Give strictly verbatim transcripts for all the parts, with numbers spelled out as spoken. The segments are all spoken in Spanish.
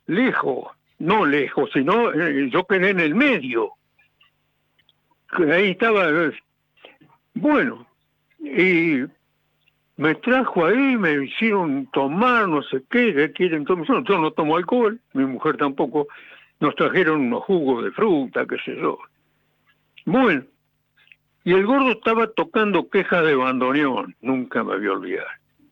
lejos, no lejos, sino eh, yo quedé en el medio. Ahí estaba, eh, bueno, y me trajo ahí, me hicieron tomar, no sé qué, ¿qué quieren tomar? Yo, yo no tomo alcohol, mi mujer tampoco, nos trajeron unos jugos de fruta, qué sé yo. Bueno, y el gordo estaba tocando quejas de bandoneón, nunca me voy a olvidar.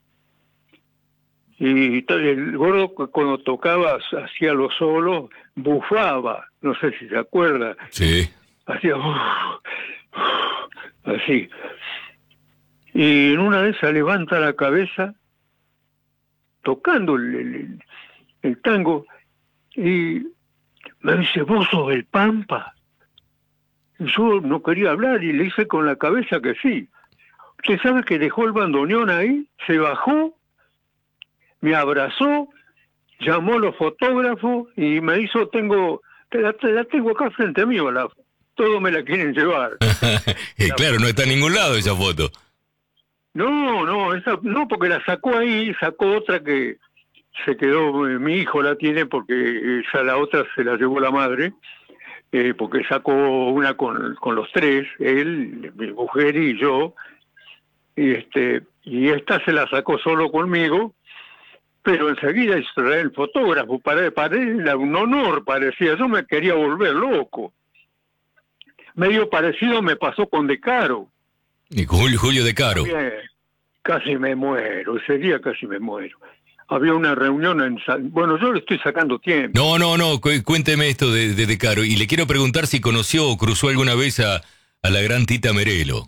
Y el gordo cuando tocaba, hacía lo solo, bufaba, no sé si se acuerda. Sí. Hacía uh, uh, así. Y en una de esas levanta la cabeza, tocando el, el, el tango, y me dice, ¿vos sos el Pampa? Y yo no quería hablar y le hice con la cabeza que sí. Usted sabe que dejó el bandoneón ahí, se bajó, me abrazó, llamó a los fotógrafos y me hizo, tengo, la, la tengo acá frente a mí, la, todos me la quieren llevar. Y claro, no está en ningún lado esa foto. No, no, esa, no, porque la sacó ahí, sacó otra que se quedó, eh, mi hijo la tiene porque ya la otra se la llevó la madre, eh, porque sacó una con, con los tres, él, mi mujer y yo, y este y esta se la sacó solo conmigo, pero enseguida hizo el fotógrafo, para, para él era un honor, parecía, yo me quería volver loco. Medio parecido me pasó con De Caro. Y Julio, Julio De Caro. También, casi me muero, ese día casi me muero. Había una reunión en San... Bueno, yo le estoy sacando tiempo. No, no, no, cu- cuénteme esto de, de De Caro. Y le quiero preguntar si conoció o cruzó alguna vez a, a la gran Tita Merelo.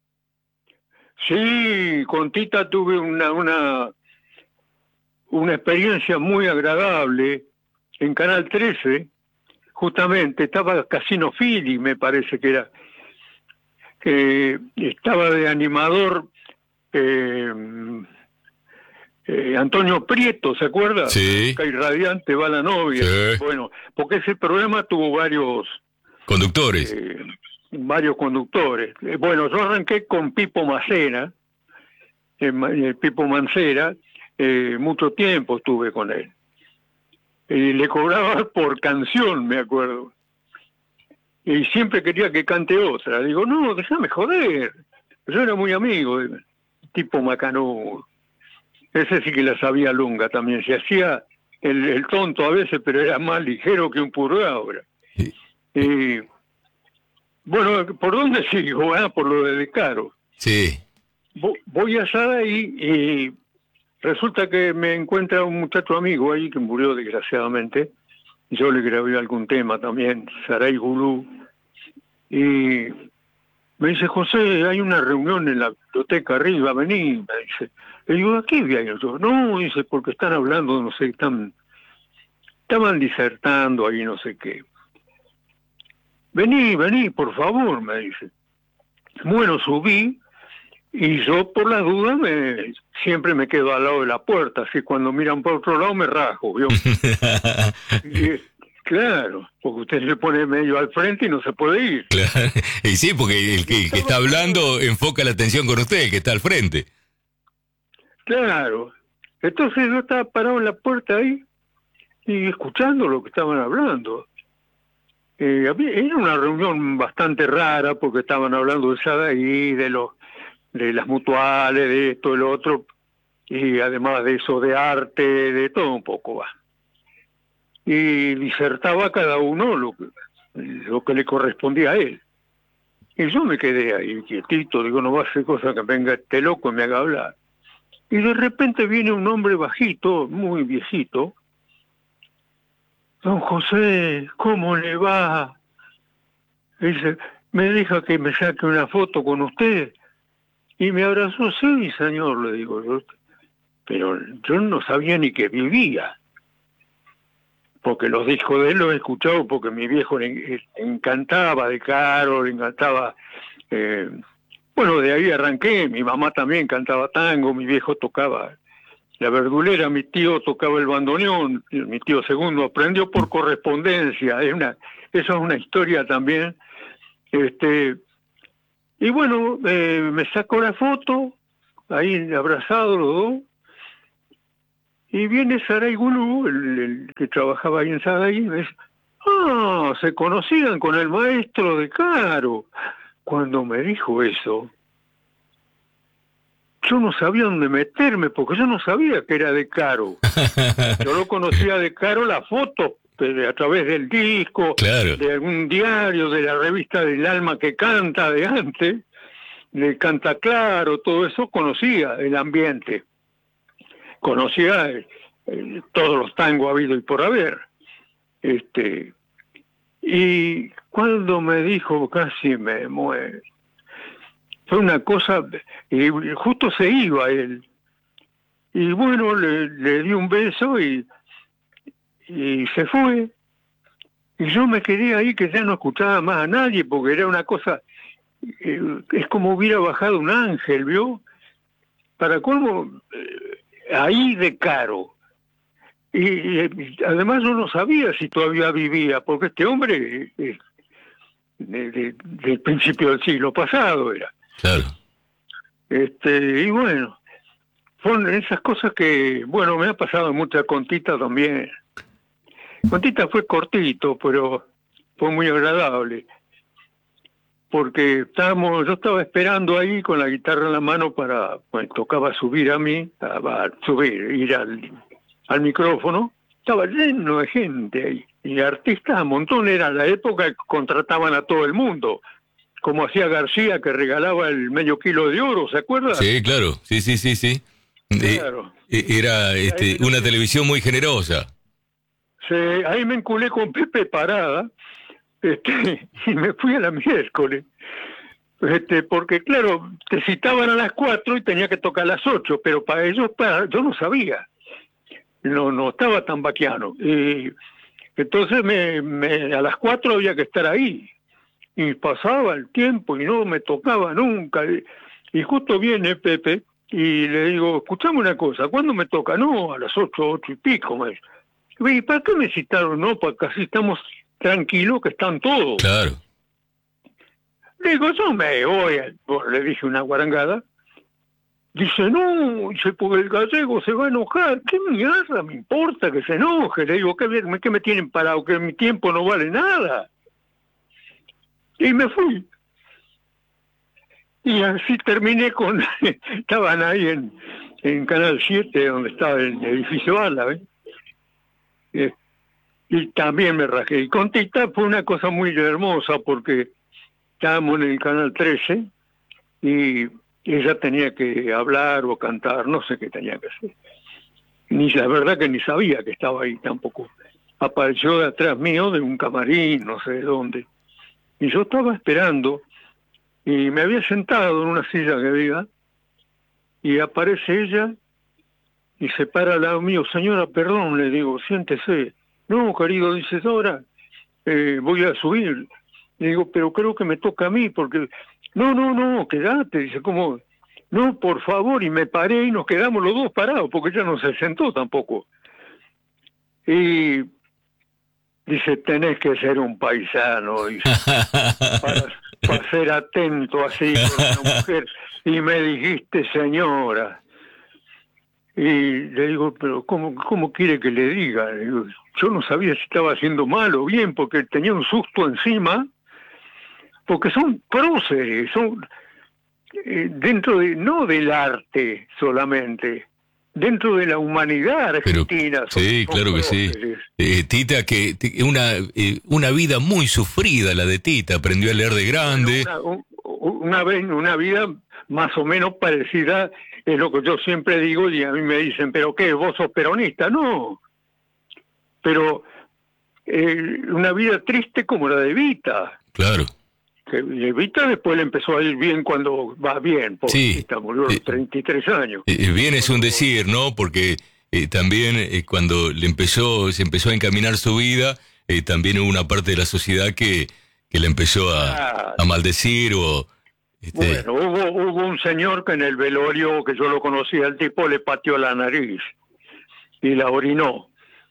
Sí, con Tita tuve una, una, una experiencia muy agradable en Canal trece, justamente, estaba Casino Fili, me parece que era, que estaba de animador eh, eh, Antonio Prieto, ¿se acuerda? Sí. Que irradiante va la novia. Sí. Bueno, porque ese programa tuvo varios... Conductores. Eh, varios conductores. Eh, bueno, yo arranqué con Pipo Macera, eh, eh, Pipo Mancera, eh, mucho tiempo estuve con él. Y le cobraba por canción, me acuerdo. Y siempre quería que cante otra. Digo, no, déjame joder. Yo era muy amigo, eh, tipo macanudo. Ese sí que la sabía lunga también. Se hacía el, el tonto a veces, pero era más ligero que un purgaura. Sí. Y bueno, ¿por dónde sigo? Ah, por lo de De Caro. Sí. Voy allá ahí y resulta que me encuentra un muchacho amigo ahí que murió desgraciadamente. Yo le grabé algún tema también, Saray Gulú. Y me dice, José, hay una reunión en la biblioteca arriba, vení, me dice. Le digo, ¿a qué viene yo? No, dice, porque están hablando, no sé, están, estaban disertando ahí, no sé qué. Vení, vení, por favor, me dice. Bueno, subí y yo por la duda me, siempre me quedo al lado de la puerta, así cuando miran por otro lado me rajo, ¿vio? Y, claro, porque usted se pone medio al frente y no se puede ir. Claro. Y sí, porque el que, que está hablando enfoca la atención con usted, el que está al frente. Claro. Entonces yo estaba parado en la puerta ahí y escuchando lo que estaban hablando. Eh, había, era una reunión bastante rara porque estaban hablando de Sadaí, de los de las mutuales, de esto, de lo otro, y además de eso, de arte, de todo un poco va. Y disertaba cada uno lo que, lo que le correspondía a él. Y yo me quedé ahí quietito, digo, no va a ser cosa que venga este loco y me haga hablar. Y de repente viene un hombre bajito, muy viejito. Don José, ¿cómo le va? Dice, me deja que me saque una foto con usted. Y me abrazó, sí, señor, le digo yo. Pero yo no sabía ni que vivía. Porque los discos de él los he escuchado porque mi viejo le encantaba De Caro, le encantaba... Eh, bueno, de ahí arranqué, mi mamá también cantaba tango, mi viejo tocaba la verdulera, mi tío tocaba el bandoneón, mi tío segundo aprendió por correspondencia, es una, eso es una historia también. Este, y bueno, eh, me sacó la foto, ahí abrazados los dos, Y viene Saray Gulú, el, el que trabajaba ahí en Saray, y me dice, ah, se conocían con el maestro de Caro. Cuando me dijo eso, yo no sabía dónde meterme, porque yo no sabía que era de Caro. Yo lo conocía de Caro la foto, pero a través del disco, claro. de algún diario, de la revista del Alma que Canta de antes, de Canta Claro, todo eso conocía el ambiente. Conocía eh, eh, todos los tangos habido y por haber. Este, y cuando me dijo, casi me muero. Fue una cosa, y justo se iba él. Y bueno, le, le di un beso y, y se fue. Y yo me quedé ahí que ya no escuchaba más a nadie, porque era una cosa, eh, es como hubiera bajado un ángel, ¿vio? Para colmo, eh, ahí de Caro. Y, y además yo no sabía si todavía vivía, porque este hombre eh, de, de, del principio del siglo pasado era. Claro. Este, y bueno, son esas cosas que, bueno, me ha pasado mucha con Tita también. Con Tita fue cortito, pero fue muy agradable. Porque estábamos, yo estaba esperando ahí con la guitarra en la mano para, bueno, tocaba subir a mí, a, a subir, ir al, al micrófono. Estaba lleno de gente ahí, y artistas a montón. Era la época que contrataban a todo el mundo, como hacía García, que regalaba el medio kilo de oro, ¿se acuerda? Sí, claro, sí, sí, sí, sí. Claro. Eh, era este, una televisión muy generosa. Sí, ahí me enculé con Pepe Parada, este, y me fui a la miércoles, este, porque claro, te citaban a las cuatro y tenía que tocar a las ocho, pero para ellos, para, yo no sabía, no, no estaba tan vaquiano. Y entonces me, me, a las cuatro había que estar ahí. Y pasaba el tiempo y no me tocaba nunca. Y, y justo viene Pepe y le digo, escuchame una cosa, ¿cuándo me toca? No, a las ocho, ocho y pico. Me dice. ¿Y para qué me citaron? No, porque así estamos tranquilos que están todos. Claro. Le digo, yo me voy, bueno, le dije una guarangada. Dice, no, dice, porque el gallego se va a enojar. ¿Qué mierda me importa que se enoje? Le digo, ¿qué, qué me tienen parado? Que mi tiempo no vale nada. Y me fui. Y así terminé con... Estaban ahí en, en Canal siete, donde estaba el edificio Ala, ¿eh? Eh, y también me rajé. Y con Tita fue una cosa muy hermosa, porque estábamos en el Canal trece y ella tenía que hablar o cantar, no sé qué tenía que hacer. Ni la verdad que ni sabía que estaba ahí tampoco. Apareció de atrás mío, de un camarín, no sé de dónde. Y yo estaba esperando, y me había sentado en una silla que había, y aparece ella, y se para al lado mío. Señora, perdón, le digo, siéntese. No, querido, dice Dora, eh, voy a subir. Le digo, pero creo que me toca a mí, porque... No, no, no, quédate, dice, ¿cómo? No, por favor, y me paré y nos quedamos los dos parados, porque ella no se sentó tampoco. Y... dice, tenés que ser un paisano, dice, para, para ser atento así con una mujer. Y me dijiste, señora. Y le digo, pero ¿cómo, cómo quiere que le diga? Le digo, yo no sabía si estaba haciendo mal o bien, porque tenía un susto encima, porque son próceres, son eh, dentro de, no del arte solamente, dentro de la humanidad argentina. Pero, son, sí, son claro próceres. Que sí. Eh, Tita, que una, eh, una vida muy sufrida la de Tita, aprendió a leer de grande. Bueno, una, una, una vida más o menos parecida, es lo que yo siempre digo, y a mí me dicen, ¿pero qué? ¿Vos sos peronista? No. Pero eh, una vida triste como la de Evita. Claro. Que Evita después le empezó a ir bien cuando va bien, porque sí. Evita murió a los treinta y tres años. Eh, bien es un decir, ¿no? Porque eh, también eh, cuando le empezó, se empezó a encaminar su vida, eh, también hubo una parte de la sociedad que, que le empezó a, ah, a maldecir o... Este... Bueno, hubo, hubo un señor que en el velorio, que yo lo conocía, el tipo le pateó la nariz y la orinó.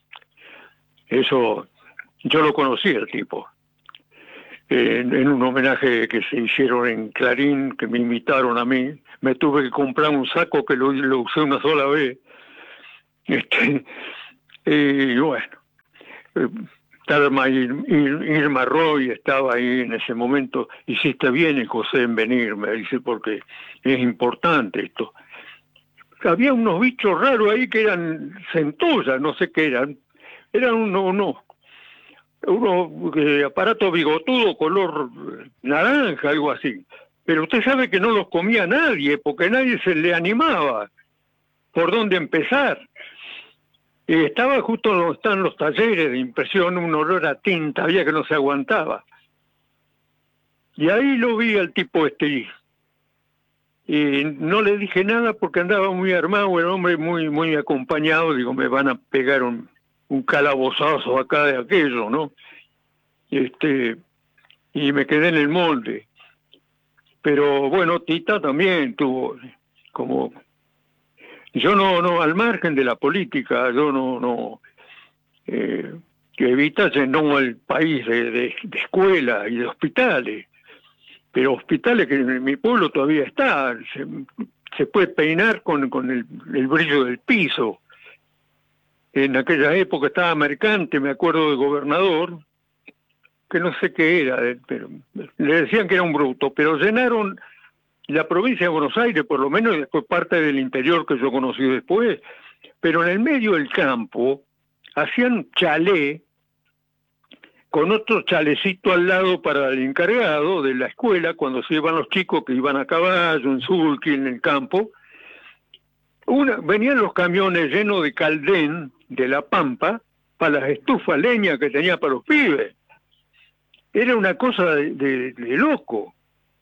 Eso, yo lo conocí el tipo. En, en un homenaje que se hicieron en Clarín, que me invitaron a mí, me tuve que comprar un saco que lo, lo usé una sola vez. Este, y bueno, eh, Irma, Irma Roy estaba ahí en ese momento. Hiciste bien, José, en venir, me dice, porque es importante esto. Había unos bichos raros ahí que eran centollas, no sé qué eran. Eran unos, unos, unos eh, aparatos bigotudos color naranja, algo así. Pero usted sabe que no los comía nadie, porque nadie se le animaba por dónde empezar. Y estaba justo donde están los talleres de impresión, un olor a tinta, había que no se aguantaba. Y ahí lo vi al tipo este. Y no le dije nada porque andaba muy armado, el hombre muy muy acompañado. Digo, me van a pegar un, un calabozazo acá de aquello, ¿no? Este, y me quedé en el molde. Pero bueno, Tita también tuvo como... Yo no, no, al margen de la política, yo no, no, eh, que Evita llenó el país de, de, de escuelas y de hospitales, pero hospitales que en mi pueblo todavía está, se, se puede peinar con, con el, el brillo del piso. En aquella época estaba Mercante, me acuerdo de gobernador, que no sé qué era, pero le decían que era un bruto, pero llenaron la provincia de Buenos Aires, por lo menos, y después parte del interior que yo conocí después, pero en el medio del campo hacían chalé con otro chalecito al lado para el encargado de la escuela, cuando se iban los chicos que iban a caballo, en sulky, en el campo. Una, venían los camiones llenos de caldén de La Pampa para las estufas leña que tenía para los pibes. Era una cosa de, de, de loco.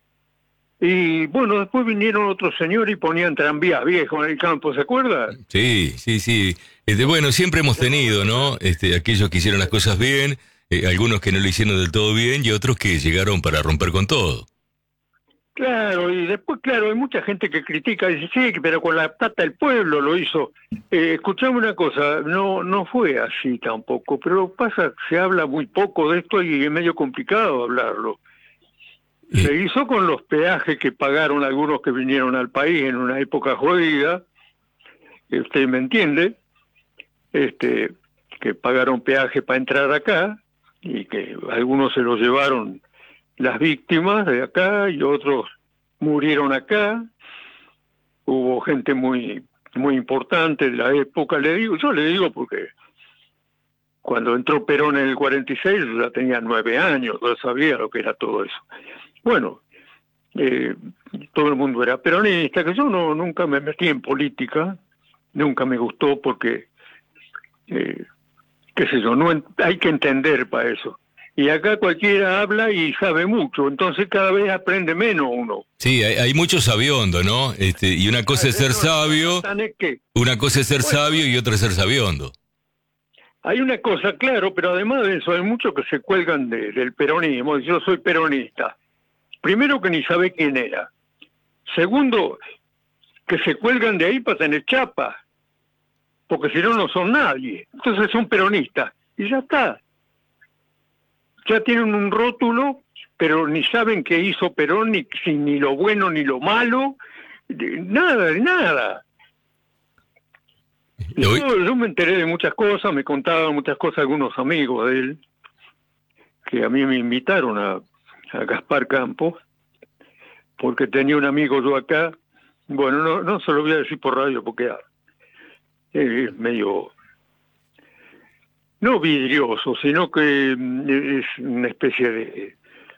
Y bueno, después vinieron otros señores y ponían tranvías viejos en el campo, ¿se acuerda? Sí, sí, sí. Este, bueno, siempre hemos tenido, ¿no? Este, aquellos que hicieron las cosas bien, eh, algunos que no lo hicieron del todo bien y otros que llegaron para romper con todo. Claro, y después, claro, hay mucha gente que critica y dice, sí, pero con la plata del pueblo lo hizo. Eh, escuchame una cosa, no no fue así tampoco, pero pasa, se habla muy poco de esto y es medio complicado hablarlo. Se hizo con los peajes que pagaron algunos que vinieron al país en una época jodida, que usted me entiende, este, que pagaron peaje para entrar acá, y que algunos se los llevaron las víctimas de acá, y otros murieron acá. Hubo gente muy, muy importante de la época, le digo, yo le digo porque cuando entró Perón en el cuarenta y seis, yo ya tenía nueve años, yo sabía lo que era todo eso. Bueno, eh, todo el mundo era peronista, que yo no nunca me metí en política, nunca me gustó porque, eh, qué sé yo, no hay que entender para eso. Y acá cualquiera habla y sabe mucho, entonces cada vez aprende menos uno. Sí, hay, hay mucho sabiondo, ¿no? Este, y una cosa es ser sabio, una cosa es ser sabio y otra es ser sabiondo. Hay una cosa, claro, pero además de eso hay muchos que se cuelgan de, del peronismo. Yo soy peronista. Primero, que ni sabe quién era. Segundo, que se cuelgan de ahí para tener chapa, porque si no, no son nadie. Entonces son peronistas y ya está. Ya tienen un rótulo, pero ni saben qué hizo Perón, ni, ni lo bueno ni lo malo, nada, de nada. Yo, yo me enteré de muchas cosas, me contaban muchas cosas algunos amigos de él, que a mí me invitaron a, a Gaspar Campos, porque tenía un amigo yo acá. Bueno, no, no se lo voy a decir por radio porque es medio, no vidrioso, sino que es una especie de,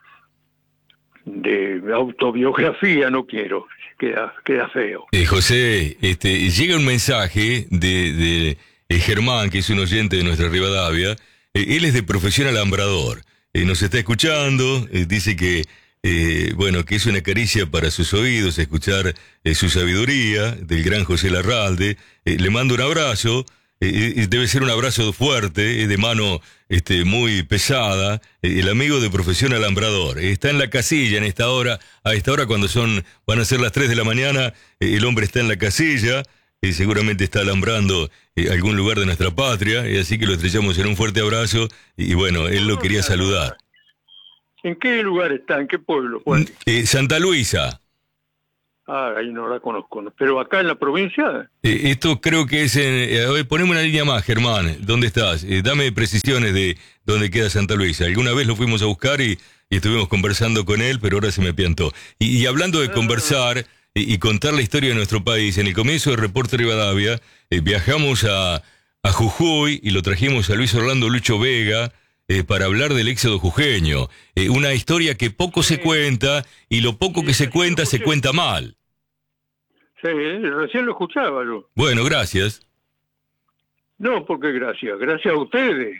de autobiografía, no quiero, queda, queda feo. Eh, José, este, llega un mensaje de, de eh, Germán, que es un oyente de nuestra Rivadavia. Eh, él es de profesión alambrador. Eh, nos está escuchando, eh, dice que eh, bueno, que es una caricia para sus oídos escuchar eh, su sabiduría del gran José Larralde. Eh, le mando un abrazo. Eh, debe ser un abrazo fuerte, eh, de mano este, muy pesada. Eh, el amigo de profesión alambrador. Eh, está en la casilla en esta hora. A esta hora, cuando son van a ser las tres de la mañana, eh, el hombre está en la casilla. Eh, seguramente está alambrando eh, algún lugar de nuestra patria. Eh, así que lo estrellamos en un fuerte abrazo. Y, y bueno, él lo quería saludar. ¿En qué lugar está? ¿En qué pueblo? Eh, Santa Luisa. Ah, ahí no la conozco, ¿no? Pero acá en la provincia... Eh, esto creo que es en... Eh, a ver, poneme una línea más, Germán. ¿Dónde estás? Eh, dame precisiones de dónde queda Santa Luisa. Alguna vez lo fuimos a buscar y, y estuvimos conversando con él, pero ahora se me piantó. Y, y hablando de Ah, conversar y, y contar la historia de nuestro país, en el comienzo de Reporte Rivadavia, eh, viajamos a, a Jujuy y lo trajimos a Luis Orlando Lucho Vega, Eh, para hablar del éxodo jujeño, eh, una historia que poco sí, se cuenta y lo poco sí, que se recién lo cuenta se escuché. cuenta mal. Sí, recién lo escuchaba yo. Bueno, gracias. No, porque gracias, gracias a ustedes.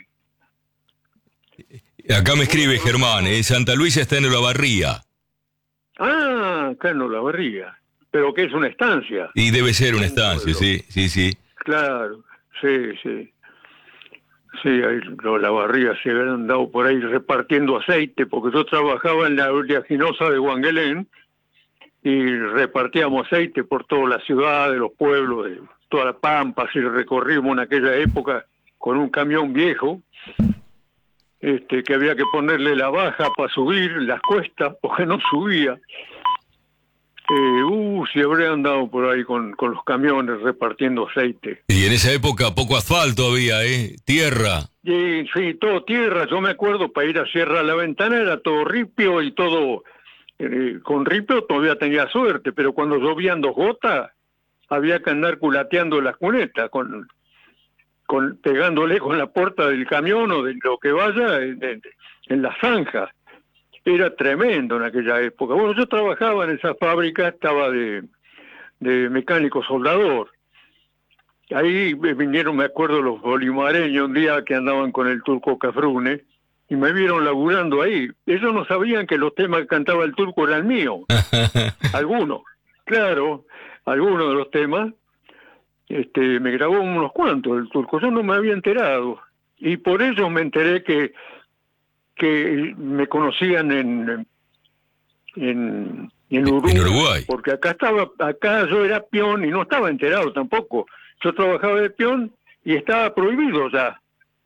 Acá me Bueno, escribe por lo Germán, menos... eh, Santa Luisa está en Olavarría Ah, acá en Olavarría. Pero que es una estancia, y debe ser una un estancia, pueblo. sí, sí, sí. Claro, sí, sí. Sí, ahí los Olavarría se habían dado por ahí repartiendo aceite, porque yo trabajaba en la oleaginosa de Guanguelén y repartíamos aceite por toda la ciudad, de los pueblos, de toda la Pampa, así recorrimos en aquella época con un camión viejo, este, que había que ponerle la baja para subir las cuestas, porque no subía. Eh, uh, si habría andado por ahí con, con los camiones repartiendo aceite. Y en esa época poco asfalto había, ¿eh? Tierra. Y sí, todo tierra, yo me acuerdo, para ir a Sierra a la Ventana era todo ripio y todo, eh, con ripio todavía tenía suerte, pero cuando llovían dos gotas, había que andar culateando las cunetas, con, con, pegándole con la puerta del camión o de lo que vaya en, en, en la zanja. Era tremendo en aquella época. Bueno, yo trabajaba en esa fábrica, estaba de, de mecánico soldador. Ahí vinieron, me acuerdo, los bolimareños un día que andaban con el Turco Cafrune y me vieron laburando ahí. Ellos no sabían que los temas que cantaba el Turco eran míos. Algunos, claro, algunos de los temas. Este, me grabó unos cuantos el Turco. Yo no me había enterado. Y por eso me enteré que que me conocían en en, en Uruguay, en Uruguay. porque acá estaba, acá yo era peón y no estaba enterado tampoco. Yo trabajaba de peón y estaba prohibido ya.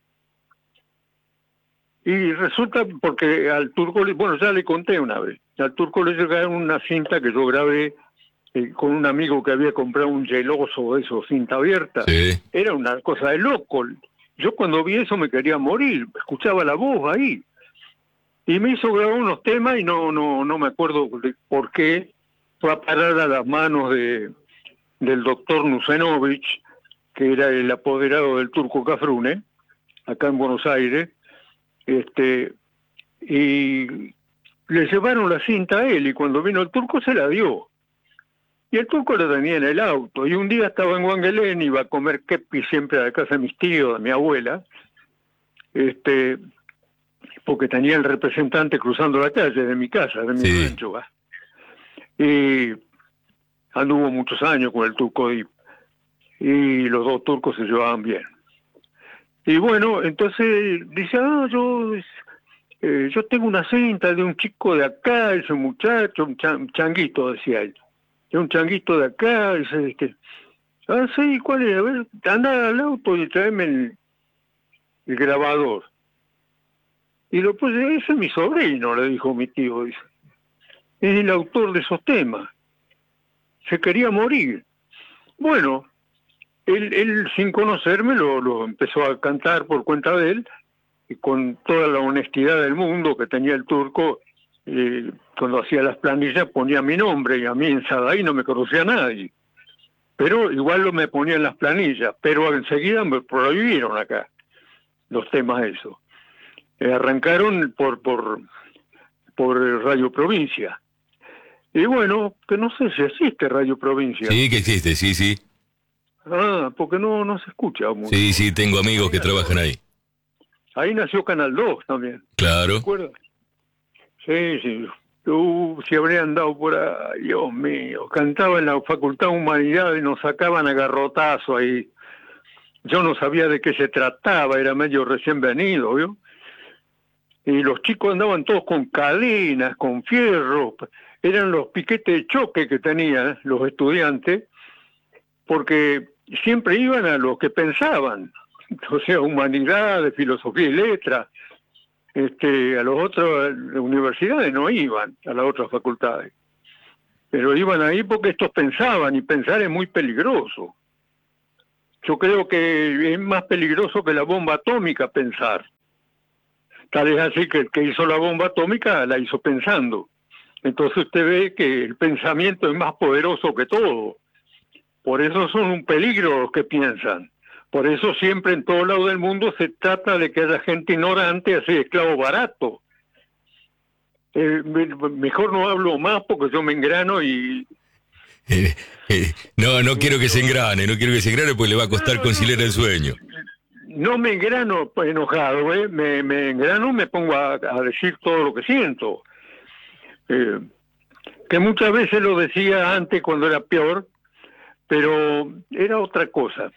Y resulta, porque al Turco, bueno, ya le conté una vez, al Turco le llegaron una cinta que yo grabé eh, con un amigo que había comprado un geloso de esos, cinta abierta. Sí. Era una cosa de loco. Yo cuando vi eso me quería morir, escuchaba la voz ahí. Y me hizo grabar unos temas y no no no me acuerdo de por qué fue a parar a las manos de del doctor Nusenovich, que era el apoderado del Turco Cafrune, acá en Buenos Aires, este y le llevaron la cinta a él y cuando vino el Turco se la dio. Y el Turco la tenía en el auto y un día estaba en Guanguelén, iba a comer kepi siempre a la casa de mis tíos, de mi abuela, este porque tenía el representante cruzando la calle de mi casa, de mi Sí. rancho. ¿va? Y anduvo muchos años con el Turco y, y los dos turcos se llevaban bien. Y bueno, entonces dice, ah, yo, eh, yo tengo una cinta de un chico de acá, ese muchacho, un chan, changuito, decía él. De un changuito de acá, dice, este, ah, sí, ¿cuál es? A ver, anda al auto y tráeme el, el grabador. Y lo pues ese es mi sobrino, le dijo mi tío, dice. Es el autor de esos temas. Se quería morir. Bueno, él, él sin conocerme lo, lo empezó a cantar por cuenta de él, y con toda la honestidad del mundo que tenía el Turco, eh, cuando hacía las planillas ponía mi nombre, y a mí en Sadaí no me conocía nadie. Pero igual lo me ponía en las planillas, pero enseguida me prohibieron acá los temas esos. Eh, arrancaron por por por Radio Provincia. Y bueno, que no sé si existe Radio Provincia. Sí, que existe, sí, sí. Ah, porque no no se escucha mucho. Sí, sí, tengo amigos ahí que nació, trabajan ahí. Ahí nació Canal dos también. Claro. ¿Te acuerdas? Sí, sí. Uh, si habrían dado por ahí, Dios mío. Cantaba en la Facultad de Humanidades y nos sacaban a garrotazo ahí. Yo no sabía de qué se trataba, era medio recién venido, ¿vio? Y los chicos andaban todos con cadenas, con fierros, eran los piquetes de choque que tenían los estudiantes, porque siempre iban a lo que pensaban, o sea, humanidades, filosofía y letras. Este, a los otros, a las universidades no iban, a las otras facultades. pero iban ahí porque estos pensaban, y pensar es muy peligroso. Yo creo que es más peligroso que la bomba atómica pensar. Tal es así que el que hizo la bomba atómica la hizo pensando. Entonces usted ve que el pensamiento es más poderoso que todo. Por eso son un peligro los que piensan. Por eso siempre en todo lado del mundo se trata de que haya gente ignorante, así esclavo barato. Eh, mejor no hablo más porque yo me engrano y... Eh, eh, no, no quiero que se engrane, no quiero que se engrane porque le va a costar conciliar el sueño. No me engrano enojado, ¿eh? me, me engrano, me pongo a, a decir todo lo que siento. Eh, que muchas veces lo decía antes cuando era peor, pero era otra cosa.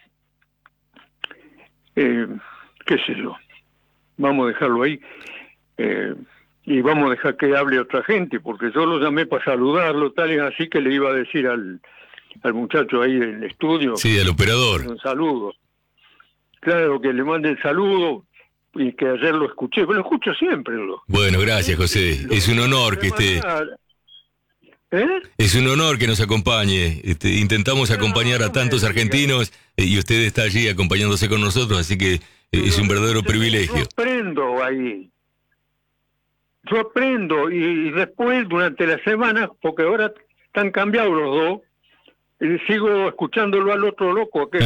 Eh, qué sé yo, vamos a dejarlo ahí. Eh, y vamos a dejar que hable otra gente, porque yo lo llamé para saludarlo, tal y así que le iba a decir al, al muchacho ahí del estudio. Sí, al operador. Un saludo. Claro, que le mande el saludo y que ayer lo escuché, pero lo escucho siempre. Lo. Bueno, gracias, José. Es un honor que esté... ¿Eh? Es un honor que nos acompañe. Este, intentamos acompañar a tantos argentinos y usted está allí acompañándose con nosotros, así que eh, es un verdadero privilegio. Yo aprendo ahí. Yo aprendo y después durante la semana, porque ahora están cambiados los dos, y sigo escuchándolo al otro loco aquel.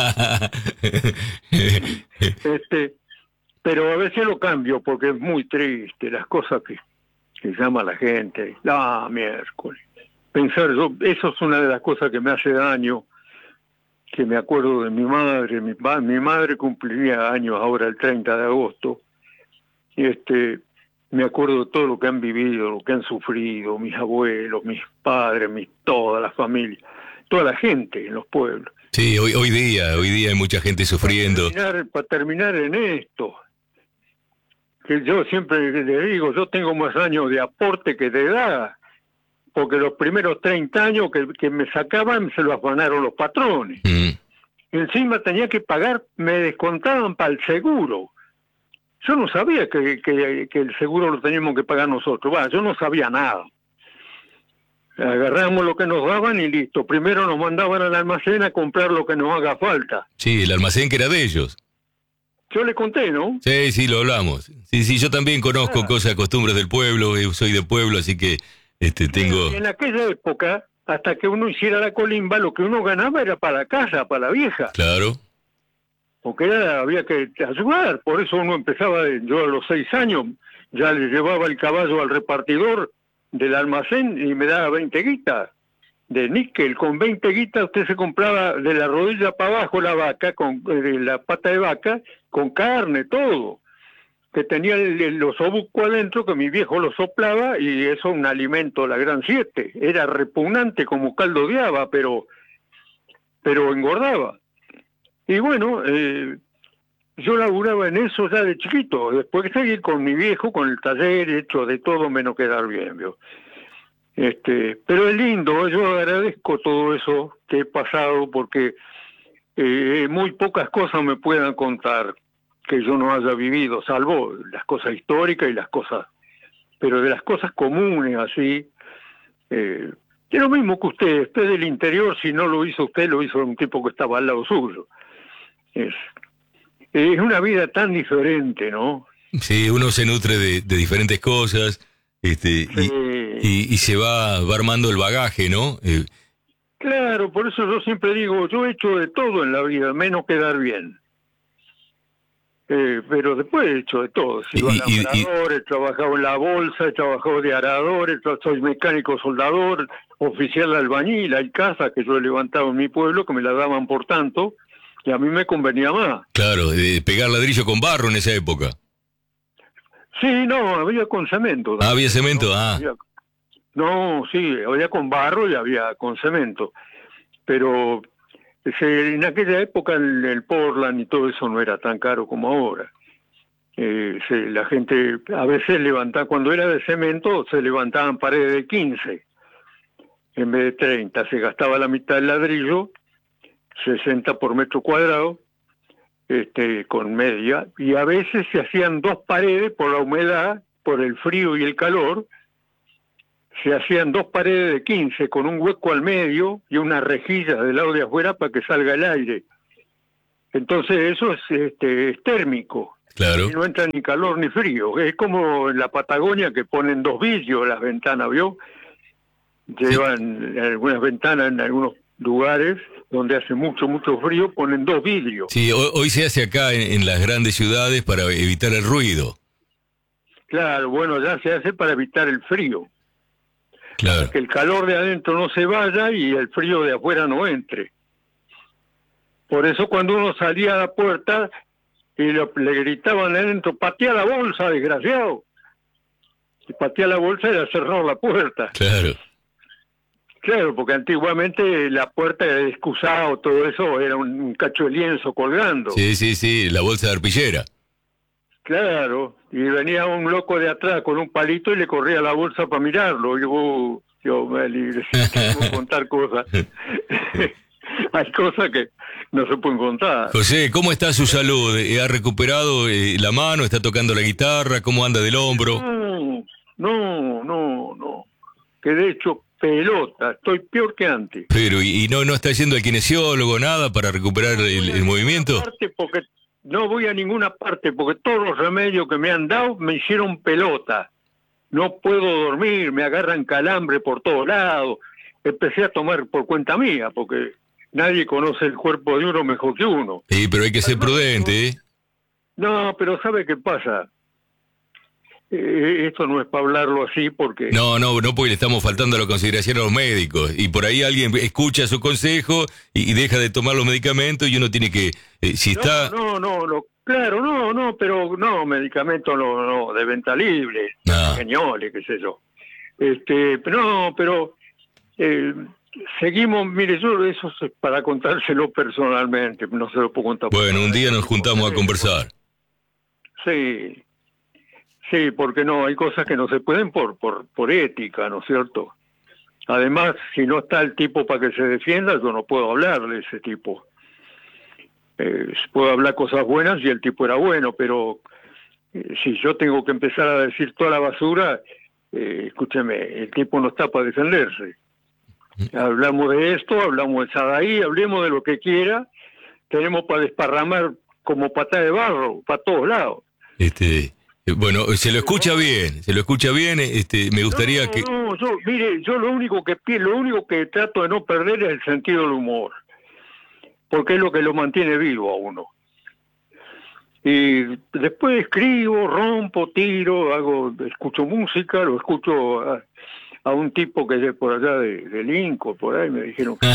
este, pero a veces lo cambio porque es muy triste las cosas que, que llama la gente. La miércoles. Pensar, yo, eso es una de las cosas que me hace daño, que me acuerdo de mi madre. Mi, mi madre cumpliría años ahora el treinta de agosto. Y este... me acuerdo de todo lo que han vivido, lo que han sufrido, mis abuelos, mis padres, mis, toda la familia, toda la gente en los pueblos. Sí, hoy, hoy día, hoy día hay mucha gente sufriendo. Para terminar, para terminar en esto, que yo siempre le digo, yo tengo más años de aporte que de edad, porque los primeros treinta años que, que me sacaban se los afanaron los patrones. Mm. Y encima tenía que pagar, me descontaban para el seguro. Yo no sabía que, que, que el seguro lo teníamos que pagar nosotros. Bueno, yo no sabía nada. Agarramos lo que nos daban y listo. Primero nos mandaban al almacén a comprar lo que nos haga falta. Sí, el almacén que era de ellos. Yo le conté, ¿no? Sí, sí, lo hablamos. Sí, sí, yo también conozco ah. cosas, costumbres del pueblo, soy de pueblo, así que este tengo... En aquella época, hasta que uno hiciera la colimba, lo que uno ganaba era para la casa, para la vieja. Claro. Porque era, había que ayudar, por eso uno empezaba, yo a los seis años ya le llevaba el caballo al repartidor del almacén y me daba veinte guitas de níquel. Con veinte guitas usted se compraba de la rodilla para abajo la vaca, con eh, la pata de vaca, con carne, todo, que tenía el, el, los obucos adentro, que mi viejo lo soplaba, y eso un alimento, la gran siete, era repugnante como caldo de haba, pero, pero engordaba. Y bueno, eh, yo laburaba en eso ya de chiquito, después de seguir con mi viejo, con el taller, hecho de todo menos quedar bien, ¿vio? Este, pero es lindo, yo agradezco todo eso que he pasado, porque eh, muy pocas cosas me puedan contar que yo no haya vivido, salvo las cosas históricas y las cosas, pero de las cosas comunes así, eh, es lo mismo que usted, usted del interior, si no lo hizo usted, lo hizo un tipo que estaba al lado suyo. Es, es una vida tan diferente, ¿no? Sí, uno se nutre de, de diferentes cosas, este, sí. y, y, y se va, va armando el bagaje, ¿no? Eh, claro, por eso yo siempre digo, yo he hecho de todo en la vida, menos quedar bien. Eh, pero después he hecho de todo. He sido alambrador, he trabajado en la bolsa, he trabajado de arador, he tra- soy mecánico soldador, oficial de albañil, hay casas que yo he levantado en mi pueblo que me la daban por tanto, y a mí me convenía más. Claro, eh, pegar ladrillo con barro en esa época. Sí, no, había con cemento. Ah, había cemento, no, ah. Había, no, sí, había con barro y había con cemento. Pero se, en aquella época el, el Portland y todo eso no era tan caro como ahora. Eh, se, la gente a veces levantaba, cuando era de cemento, se levantaban paredes de quince en vez de treinta. Se gastaba la mitad del ladrillo, sesenta por metro cuadrado, este, con media, y a veces se hacían dos paredes por la humedad, por el frío y el calor, se hacían dos paredes de quince con un hueco al medio y una rejilla del lado de afuera para que salga el aire. Entonces eso es, este, es térmico. Claro. Y no entra ni calor ni frío. Es como en la Patagonia que ponen dos vidrios las ventanas, ¿vio? Llevan sí. algunas ventanas en algunos lugares donde hace mucho, mucho frío, ponen dos vidrios. Sí, hoy, hoy se hace acá en, en las grandes ciudades para evitar el ruido. Claro, bueno, ya se hace para evitar el frío. Claro. Para que el calor de adentro no se vaya y el frío de afuera no entre. Por eso cuando uno salía a la puerta y lo, le gritaban adentro, patea la bolsa, desgraciado. Y patea la bolsa era cerrar la puerta. Claro. Claro, porque antiguamente la puerta era excusado, todo eso era un, un cacho de lienzo colgando. Sí, sí, sí, la bolsa de arpillera. Claro, y venía un loco de atrás con un palito y le corría la bolsa para mirarlo. Y yo, yo me libre, contar cosas. Hay cosas que no se pueden contar. José, ¿cómo está su salud? ¿Ha recuperado eh, la mano? ¿Está tocando la guitarra? ¿Cómo anda del hombro? No, no, no, no. Que de hecho, pelota, estoy peor que antes. Pero, ¿y, y no, no está yendo al kinesiólogo, nada, para recuperar no el, el movimiento? Porque no voy a ninguna parte, porque todos los remedios que me han dado me hicieron pelota. No puedo dormir, me agarran calambre por todos lados. Empecé a tomar por cuenta mía, porque nadie conoce el cuerpo de uno mejor que uno. Sí, pero hay que ser prudente, ¿eh? No, pero ¿sabe qué pasa? Eh, esto no es para hablarlo así porque... No, no, no, porque le estamos faltando la consideración a los médicos. Y por ahí alguien escucha su consejo y, y deja de tomar los medicamentos y uno tiene que... Eh, si no, está... No, no, no, claro, no, no, pero no, medicamentos no, no, de venta libre, no. Geniales, qué sé yo. Este, no, pero... Eh, seguimos, mire, yo eso es para contárselo personalmente, no se lo puedo contar. Bueno, un día nos juntamos a conversar. Sí, sí, porque no, hay cosas que no se pueden por, por, por ética, ¿no es cierto? Además, si no está el tipo para que se defienda, yo no puedo hablar de ese tipo. Eh, puedo hablar cosas buenas y el tipo era bueno, pero eh, si yo tengo que empezar a decir toda la basura, eh, escúcheme, el tipo no está para defenderse. Hablamos de esto, hablamos de Sadaí, hablemos de lo que quiera, tenemos para desparramar como patada de barro, para todos lados. Este, bueno, se lo escucha bien, se lo escucha bien, este, me gustaría no, que... No, yo, mire, yo lo único que lo único que trato de no perder es el sentido del humor, porque es lo que lo mantiene vivo a uno. Y después escribo, rompo, tiro, hago, escucho música, lo escucho... A, a un tipo que es de por allá de, de Lincoln, por ahí me dijeron que...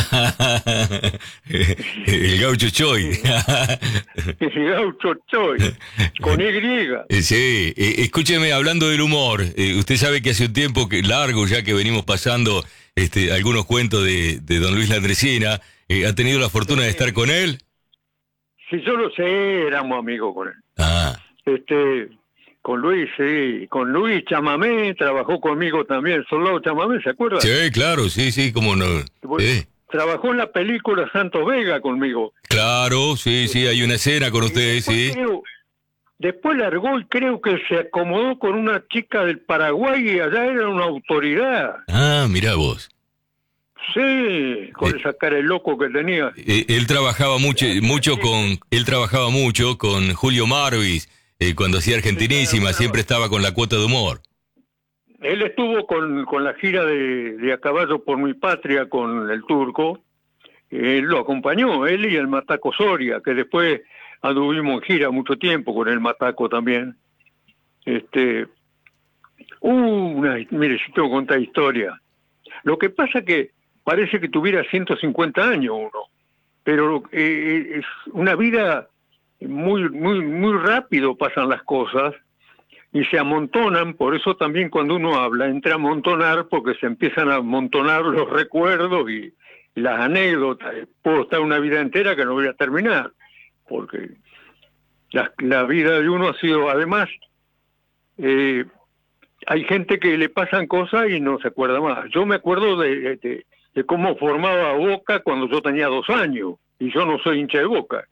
el gaucho Choy. El gaucho Choy, con Y. Sí, eh, escúcheme, hablando del humor, eh, usted sabe que hace un tiempo que largo ya que venimos pasando este, algunos cuentos de, de don Luis Landresina, eh, ¿ha tenido la fortuna de estar con él? Sí, yo lo sé, éramos amigos con él. Ah. Este... Con Luis, sí. Con Luis Chamamé, trabajó conmigo también. Soldado Chamamé, ¿se acuerda? Sí, claro, sí, sí, cómo no. Eh. Trabajó en la película Santos Vega conmigo. Claro, sí, sí, hay una escena con ustedes, sí. Creo, después largó y creo que se acomodó con una chica del Paraguay y allá era una autoridad. Ah, mirá vos. Sí, con eh, esa cara de loco que tenía. Eh, él trabajaba mucho, mucho con, él trabajaba mucho con Julio Marvis. Eh, cuando hacía Argentinísima, siempre estaba con la cuota de humor. Él estuvo con, con la gira de, de A Caballo por mi Patria con el Turco. Él lo acompañó, él y el Mataco Soria, que después anduvimos en gira mucho tiempo con el Mataco también. Este, uh, una, mire, si tengo que contar historia. Lo que pasa que parece que tuviera ciento cincuenta años uno, pero eh, es una vida... muy muy muy rápido pasan las cosas y se amontonan, por eso también cuando uno habla entra a amontonar porque se empiezan a amontonar los recuerdos y, y las anécdotas. Puedo estar una vida entera que no voy a terminar porque la, la vida de uno ha sido, además eh, hay gente que le pasan cosas y no se acuerda más. Yo me acuerdo de, de, de cómo formaba Boca cuando yo tenía dos años y yo no soy hincha de Boca.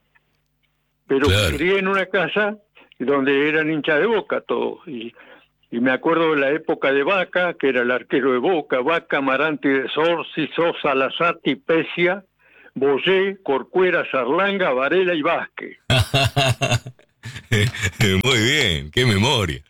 Pero claro. Crié en una casa donde eran hinchas de Boca todos. Y Y me acuerdo de la época de Vaca, que era el arquero de Boca, Vaca, Amarante de Sorsi, Sosa, Lazati, Pesia, Boyé, Corcuera, Sarlanga, Varela y Vázquez. Muy bien, qué memoria.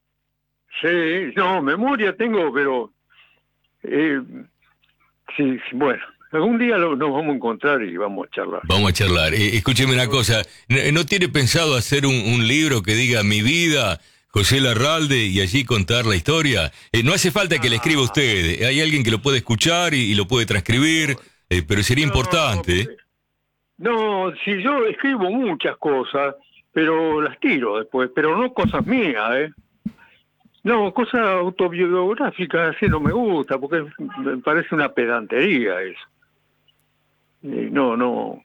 Sí, no, memoria tengo, pero... Eh, sí, sí, bueno, algún día lo, nos vamos a encontrar y vamos a charlar. Vamos a charlar. Eh, escúcheme una cosa, ¿no, ¿no tiene pensado hacer un, un libro que diga Mi vida, José Larralde, y allí contar la historia? Eh, no hace falta que le escriba usted, hay alguien que lo puede escuchar y, y lo puede transcribir, eh, pero sería no, importante. No, si yo escribo muchas cosas, pero las tiro después, pero no cosas mías, ¿eh? No, cosas autobiográficas así no me gusta, porque me parece una pedantería eso. Eh, no, no,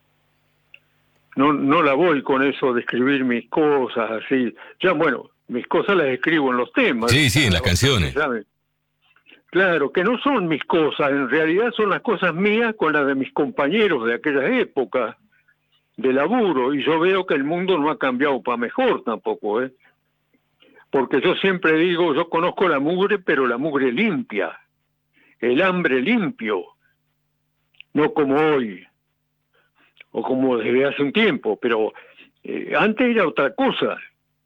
no, no la voy con eso de escribir mis cosas así. Ya, bueno, mis cosas las escribo en los temas. Sí, sí, en las canciones. ¿Sabe? Claro, que no son mis cosas, en realidad son las cosas mías con las de mis compañeros de aquella época de laburo, y yo veo que el mundo no ha cambiado para mejor tampoco, ¿eh? Porque yo siempre digo, yo conozco la mugre, pero la mugre limpia, el hambre limpio, no como hoy, o como desde hace un tiempo, pero eh, antes era otra cosa.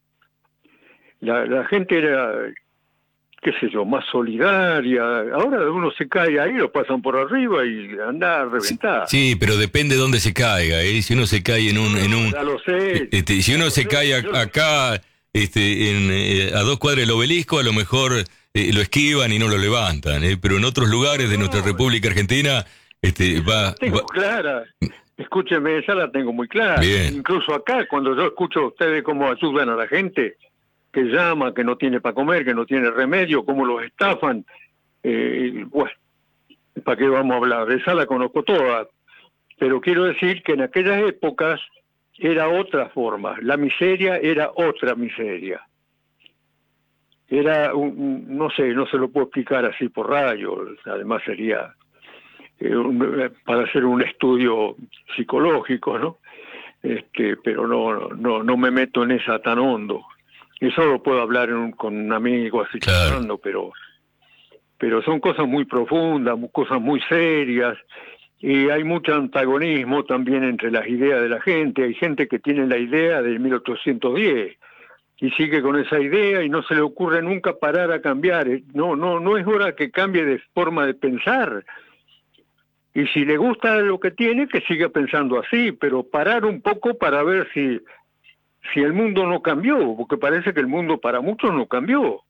La, la gente era, qué sé yo, más solidaria. Ahora uno se cae ahí, lo pasan por arriba y anda a reventar. Sí, pero depende de dónde se caiga, ¿eh? Si uno se cae en un... En un ya lo sé. Este, si uno se cae a, acá... Este, en, eh, a dos cuadras del obelisco, a lo mejor eh, lo esquivan y no lo levantan, eh, pero en otros lugares de nuestra República Argentina este, va... La tengo va... clara, escúcheme, esa la tengo muy clara. Bien. Incluso acá, cuando yo escucho a ustedes cómo ayudan a la gente que llama, que no tiene para comer, que no tiene remedio, cómo los estafan, eh, bueno, ¿para qué vamos a hablar? Esa la conozco toda, pero quiero decir que en aquellas épocas era otra forma, la miseria era otra miseria. Era, un, no sé, no se lo puedo explicar así por radio, además sería eh, un, para hacer un estudio psicológico, ¿no? Este, pero no, no, no me meto en esa tan hondo. Eso lo puedo hablar en un, con un amigo así, claro, charlando, pero, pero son cosas muy profundas, cosas muy serias. Y hay mucho antagonismo también entre las ideas de la gente. Hay gente que tiene la idea del mil ochocientos diez y sigue con esa idea y no se le ocurre nunca parar a cambiar. No, no, no es hora que cambie de forma de pensar. Y si le gusta lo que tiene, que siga pensando así, pero parar un poco para ver si, si el mundo no cambió, porque parece que el mundo para muchos no cambió.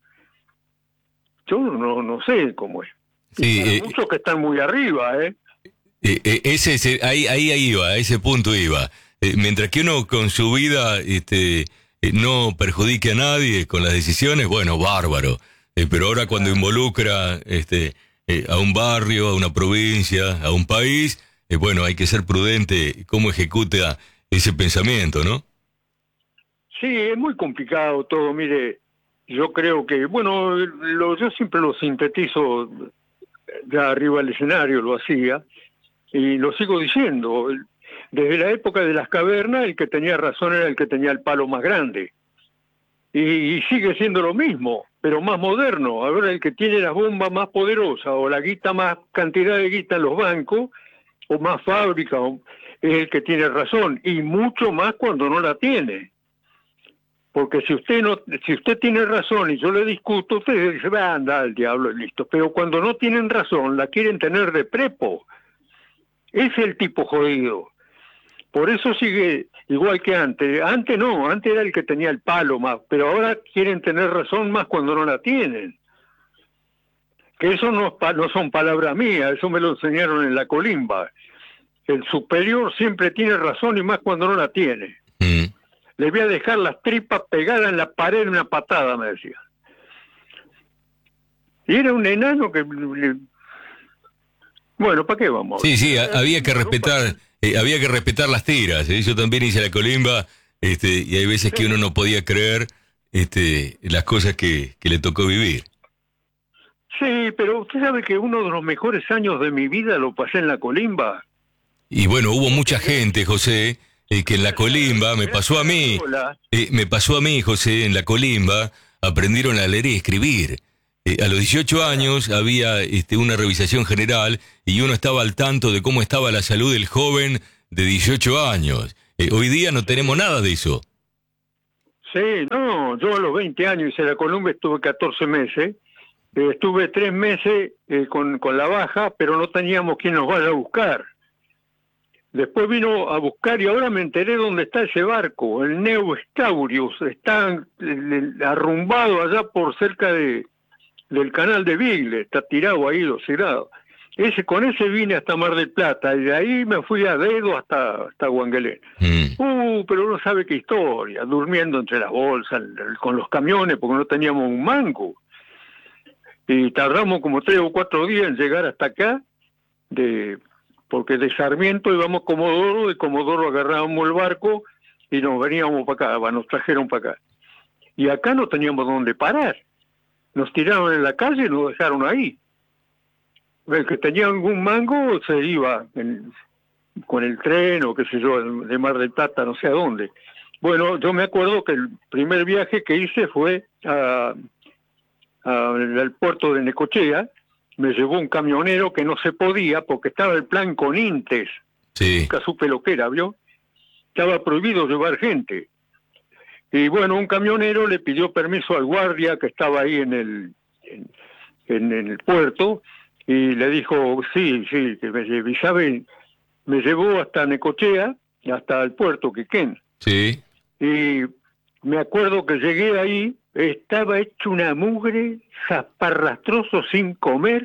Yo no, no sé cómo es. Sí, y para eh, muchos que están muy arriba, ¿eh? Eh, eh, ese, ese, ahí, ahí, ahí iba, a ese punto iba. Eh, mientras que uno con su vida este, eh, no perjudique a nadie con las decisiones, bueno, bárbaro. Eh, pero ahora cuando involucra este, eh, a un barrio, a una provincia, a un país, eh, bueno, hay que ser prudente cómo ejecuta ese pensamiento, ¿no? Sí, es muy complicado todo. Mire, yo creo que, bueno, lo, yo siempre lo sintetizo ya arriba del escenario, lo hacía. Y lo sigo diciendo, desde la época de las cavernas el que tenía razón era el que tenía el palo más grande. Y, y sigue siendo lo mismo, pero más moderno. Ahora el que tiene las bombas más poderosas o la guita, más cantidad de guita en los bancos, o más fábricas, es el que tiene razón, y mucho más cuando no la tiene. Porque si usted no, si usted tiene razón y yo le discuto, usted dice, va, anda al diablo y listo. Pero cuando no tienen razón, la quieren tener de prepo. Es el tipo jodido. Por eso sigue igual que antes. Antes no, antes era el que tenía el palo más, pero ahora quieren tener razón más cuando no la tienen. Que eso no, no son palabras mías, eso me lo enseñaron en la colimba. El superior siempre tiene razón y más cuando no la tiene. Mm. Le voy a dejar las tripas pegadas en la pared en una patada, me decía. Y era un enano que... Bueno, ¿para qué vamos? Sí, sí, a, había que respetar, eh, había que respetar las tiras. ¿eh? Yo también hice la colimba, este, y hay veces que uno no podía creer este, las cosas que, que le tocó vivir. Sí, pero usted sabe que uno de los mejores años de mi vida lo pasé en la colimba. Y bueno, hubo mucha gente, José, eh, que en la colimba, me pasó a mí, eh, me pasó a mí, José, en la colimba, aprendieron a leer y escribir. Eh, a los dieciocho años había este, una revisación general y uno estaba al tanto de cómo estaba la salud del joven de dieciocho años. Eh, hoy día no tenemos nada de eso. Sí, no, yo a los veinte años hice la Columbia, estuve catorce meses, eh, estuve tres meses eh, con, con la baja, pero no teníamos quien nos vaya a buscar. Después vino a buscar y ahora me enteré dónde está ese barco, el Neo Scaurius, está eh, arrumbado allá por cerca de del canal de Bigle, está tirado ahí, docerado. Ese, con ese vine hasta Mar del Plata, y de ahí me fui a dedo hasta, hasta Guanguelén. Mm. Uh, pero uno sabe qué historia, durmiendo entre las bolsas, con los camiones, porque no teníamos un mango. Y tardamos como tres o cuatro días en llegar hasta acá, de porque de Sarmiento íbamos a Comodoro, de Comodoro agarrábamos el barco y nos veníamos para acá, nos trajeron para acá. Y acá no teníamos dónde parar. Nos tiraron en la calle y nos dejaron ahí. El que tenía algún mango se iba en, con el tren o qué sé yo, de Mar del Plata, no sé a dónde. Bueno, yo me acuerdo que el primer viaje que hice fue a, a, al puerto de Necochea. Me llevó un camionero que no se podía porque estaba el plan con Intes. Sí. Nunca supe lo que era, ¿vio? Estaba prohibido llevar gente. Y bueno, un camionero le pidió permiso al guardia que estaba ahí en el en, en, en el puerto y le dijo, sí, sí, que me, y sabe, me llevó hasta Necochea, hasta el puerto Quequén. Sí. Y me acuerdo que llegué ahí, estaba hecho una mugre, zaparrastroso sin comer,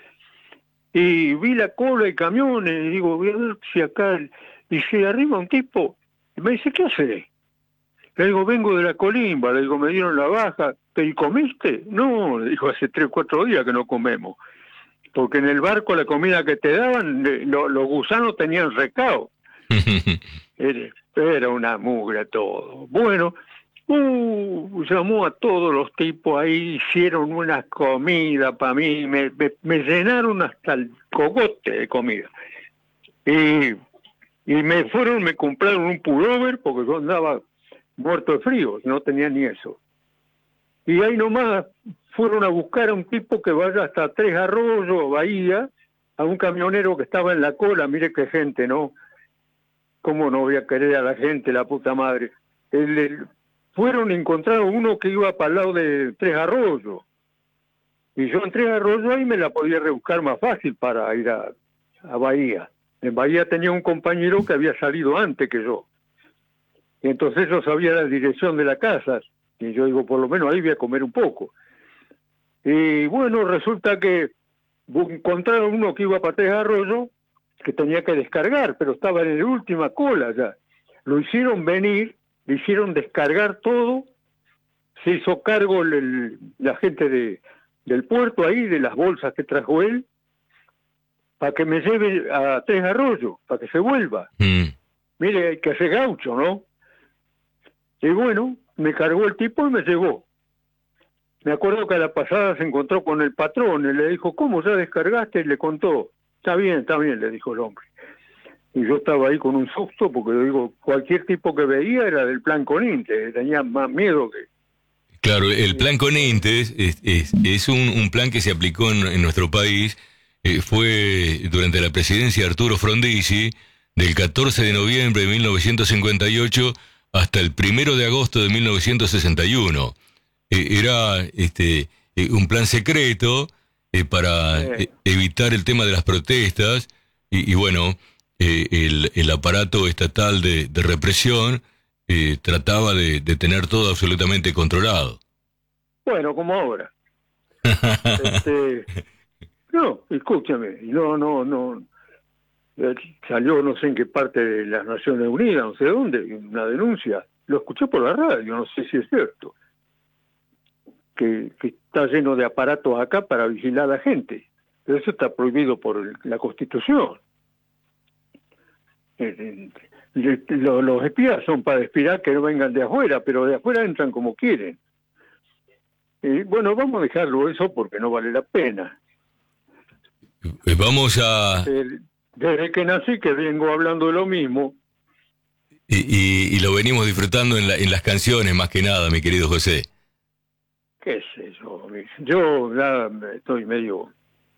y vi la cola de camiones, y digo, voy a ver si acá, y se arriba un tipo, y me dice, ¿qué haces? Le digo, vengo de la Colimba, le digo, me dieron la baja, ¿y comiste? No, le dijo, hace tres o cuatro días que no comemos, porque en el barco la comida que te daban, lo, los gusanos tenían recao. era, era una mugre todo. Bueno, uh, llamó a todos los tipos ahí, hicieron una comida para mí, me, me, me llenaron hasta el cogote de comida. Y, y me fueron, me compraron un pullover, porque yo andaba muerto de frío, no tenía ni eso. Y ahí nomás fueron a buscar a un tipo que vaya hasta Tres Arroyos, Bahía, a un camionero que estaba en la cola, mire qué gente, ¿no? ¿Cómo no voy a querer a la gente, la puta madre? El, el, fueron y encontraron uno que iba para el lado de Tres Arroyos. Y yo en Tres Arroyos ahí me la podía rebuscar más fácil para ir a, a Bahía. En Bahía tenía un compañero que había salido antes que yo. Y entonces yo sabía la dirección de la casa. Y yo digo, por lo menos ahí voy a comer un poco. Y bueno, resulta que encontraron uno que iba para Tres Arroyos, que tenía que descargar, pero estaba en la última cola ya. Lo hicieron venir, le hicieron descargar todo, se hizo cargo el, el, la gente de, del puerto ahí, de las bolsas que trajo él, para que me lleve a Tres Arroyos, para que se vuelva. Mm. Mire, hay que hacer gaucho, ¿no? Y bueno, me cargó el tipo y me llevó. Me acuerdo que a la pasada se encontró con el patrón y le dijo, ¿cómo ya descargaste? Y le contó. Está bien, está bien, le dijo el hombre. Y yo estaba ahí con un susto porque yo digo, cualquier tipo que veía era del plan con Intes, tenía más miedo que... Claro, el plan con Intes es, es, es un, un plan que se aplicó en, en nuestro país, eh, fue durante la presidencia de Arturo Frondizi, del catorce de noviembre de mil novecientos cincuenta y ocho hasta el primero de agosto de mil novecientos sesenta y uno. Eh, era este eh, un plan secreto eh, para eh, evitar el tema de las protestas y, y bueno, eh, el, el aparato estatal de, de represión eh, trataba de, de tener todo absolutamente controlado. Bueno, como ahora. este, no, escúchame, no, no, no. Salió no sé en qué parte de las Naciones Unidas, no sé dónde, una denuncia. Lo escuché por la radio, no sé si es cierto. Que, que está lleno de aparatos acá para vigilar a la gente. Pero eso está prohibido por el, la Constitución. Eh, eh, los, los espías son para espiar que no vengan de afuera, pero de afuera entran como quieren. Eh, bueno, vamos a dejarlo eso porque no vale la pena. Vamos a... Eh, desde que nací que vengo hablando de lo mismo. Y, y, y lo venimos disfrutando en, la, en las canciones más que nada, mi querido José. qué sé yo, yo ya estoy medio...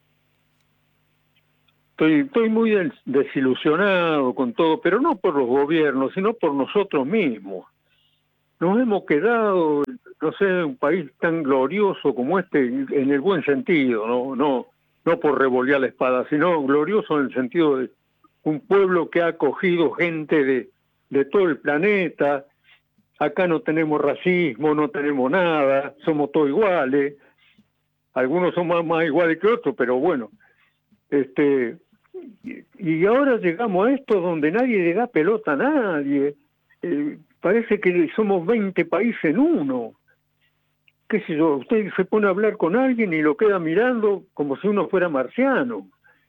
Estoy, estoy muy des- desilusionado con todo, pero no por los gobiernos, sino por nosotros mismos. Nos hemos quedado, no sé, un país tan glorioso como este, en el buen sentido, no, no, no por revolear la espada, sino glorioso en el sentido de un pueblo que ha acogido gente de, de todo el planeta. Acá no tenemos racismo, no tenemos nada, somos todos iguales. Algunos son más, más iguales que otros, pero bueno. Este, y, y ahora llegamos a esto donde nadie le da pelota a nadie. Eh, parece que somos veinte países en uno. Qué sé yo, usted se pone a hablar con alguien y lo queda mirando como si uno fuera marciano.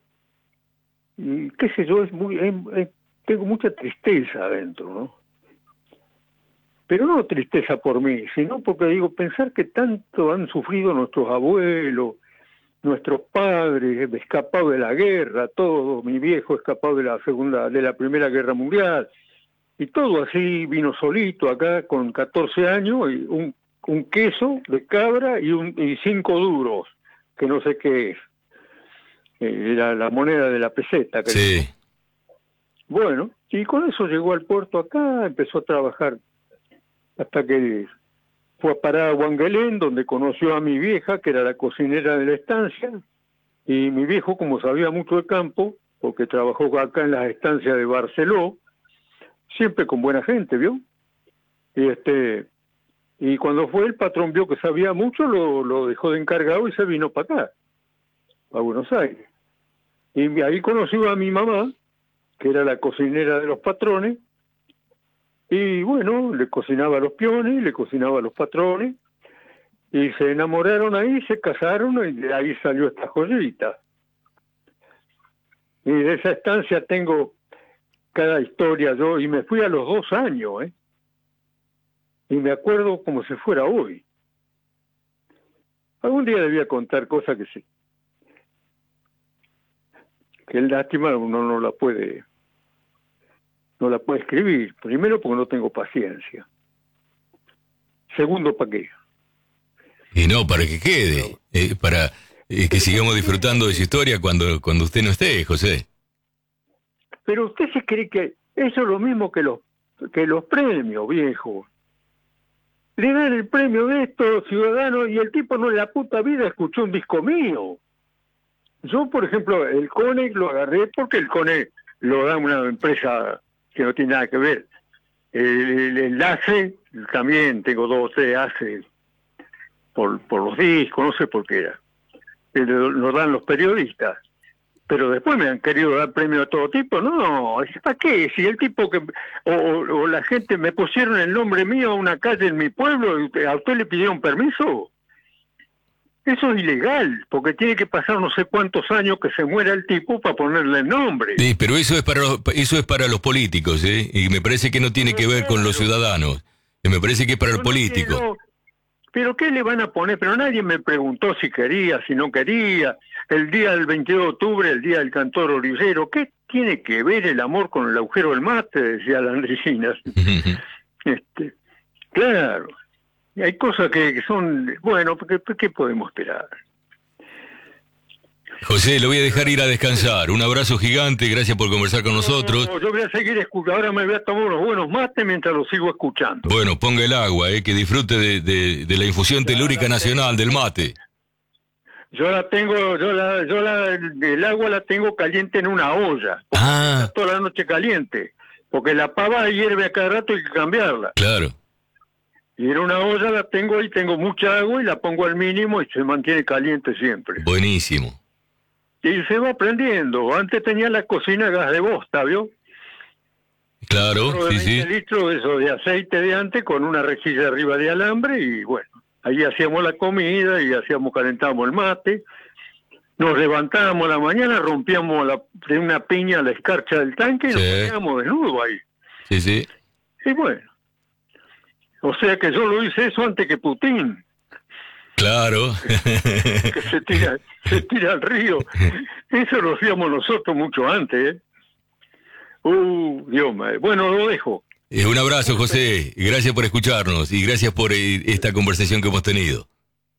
Y qué sé yo, es muy, es, es, tengo mucha tristeza adentro, ¿no? Pero no tristeza por mí, sino porque digo, pensar que tanto han sufrido nuestros abuelos, nuestros padres, escapados de la guerra, todo, mi viejo escapado de la segunda, de la Primera Guerra Mundial, y todo así, vino solito acá con catorce años, y un, un queso de cabra y, un, y cinco duros, que no sé qué es. Eh, era la moneda de la peseta. Que sí. digo. Bueno, y con eso llegó al puerto acá, empezó a trabajar hasta que fue a parar a Huanguelén, donde conoció a mi vieja, que era la cocinera de la estancia, y mi viejo, como sabía mucho de campo, porque trabajó acá en las estancias de Barceló, siempre con buena gente, ¿vio? Y este y cuando fue el patrón vio que sabía mucho, lo, lo dejó de encargado y se vino para acá, a Buenos Aires. Y ahí conoció a mi mamá, que era la cocinera de los patrones, y bueno, le cocinaba a los peones, le cocinaba a los patrones, y se enamoraron ahí, se casaron, y de ahí salió esta joyita. Y de esa estancia tengo cada historia yo, y me fui a los dos años, ¿eh? Y me acuerdo como si fuera hoy. Algún día debía contar cosas que sí. Que es lástima, uno no la puede, no la puede escribir. Primero porque no tengo paciencia. Segundo, ¿para qué? Y no, para que quede, eh, para eh, que sigamos disfrutando de su historia cuando, cuando usted no esté, José. Pero usted se cree que eso es lo mismo que los, que los premios, viejo. Le dan el premio de estos ciudadanos y el tipo no en la puta vida escuchó un disco mío. Yo, por ejemplo, el CONE lo agarré porque el CONE lo da una empresa que no tiene nada que ver. El, el enlace, también tengo dos o tres hace por, por los discos, no sé por qué era. Lo, lo dan los periodistas. Pero después me han querido dar premio de todo tipo. No, ¿para qué? Si el tipo que... O, o la gente me pusieron el nombre mío a una calle en mi pueblo, ¿a usted le pidieron permiso? Eso es ilegal, porque tiene que pasar no sé cuántos años que se muera el tipo para ponerle el nombre. Sí, pero eso es para los, eso es para los políticos, ¿eh? Y me parece que no tiene que ver con los ciudadanos. Y me parece que es para el político. No, pero ¿qué le van a poner? Pero nadie me preguntó si quería, si no quería. El día del veintidós de octubre, el día del cantor orillero, ¿qué tiene que ver el amor con el agujero del mate? Decía la Andresinas. este, claro. Hay cosas que, que son, bueno, ¿qué, ¿qué podemos esperar? José, lo voy a dejar ir a descansar. Un abrazo gigante, gracias por conversar con nosotros. No, yo voy a seguir escuchando, ahora me voy a tomar unos buenos mates mientras lo sigo escuchando. Bueno, ponga el agua, eh, que disfrute de, de, de la infusión telúrica nacional del mate. Yo la tengo, yo la, yo la, el agua la tengo caliente en una olla. Ah. Toda la noche caliente, porque la pava hierve a cada rato y hay que cambiarla. Claro. Y en una olla la tengo y tengo mucha agua y la pongo al mínimo y se mantiene caliente siempre. Buenísimo. Y se va aprendiendo. Antes tenía la cocina a gas de bosta, ¿vio? Claro, sí, sí. litros de eso de aceite de antes con una rejilla arriba de alambre y bueno, ahí hacíamos la comida y hacíamos, calentábamos el mate. Nos levantábamos a la mañana, rompíamos la, de una piña la escarcha del tanque y sí. Nos poníamos desnudos ahí. Sí, sí. Y bueno. O sea que yo lo hice eso antes que Putin. Claro. Que se tira, se tira al río. Eso lo hacíamos nosotros mucho antes, ¿eh? Uh, Dios mío. Bueno, lo dejo. Un abrazo, José. Gracias por escucharnos y gracias por esta conversación que hemos tenido.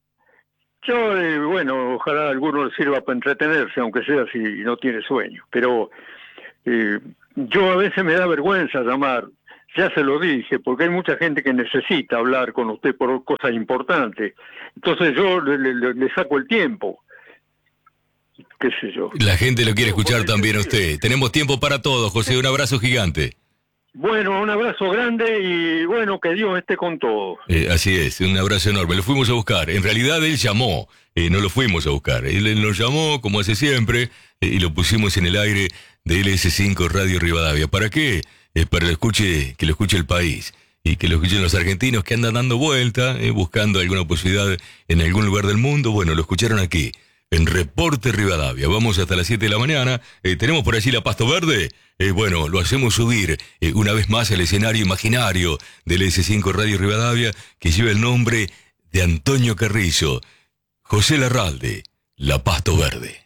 Yo, eh, bueno, ojalá a alguno le sirva para entretenerse, aunque sea si no tiene sueño. Pero eh, yo a veces me da vergüenza llamar, ya se lo dije, porque hay mucha gente que necesita hablar con usted por cosas importantes. Entonces yo le, le, le saco el tiempo. Qué sé yo. La gente lo quiere escuchar también a usted. Tenemos tiempo para todos, José. Un abrazo gigante. Bueno, un abrazo grande y bueno, que Dios esté con todos. Eh, así es, un abrazo enorme. Lo fuimos a buscar. En realidad él llamó, eh, no lo fuimos a buscar. Él, él nos llamó, como hace siempre, eh, y lo pusimos en el aire de L S cinco Radio Rivadavia. ¿Para qué? Eh, para que lo escuche, que lo escuche el país y que lo escuchen los argentinos que andan dando vuelta, eh, buscando alguna posibilidad en algún lugar del mundo. Bueno, lo escucharon aquí, en Reporte Rivadavia. Vamos hasta las siete de la mañana. Eh, tenemos por allí la Pasto Verde. Eh, bueno, lo hacemos subir eh, una vez más al escenario imaginario del L S cinco Radio Rivadavia, que lleva el nombre de Antonio Carrizo. José Larralde, la Pasto Verde.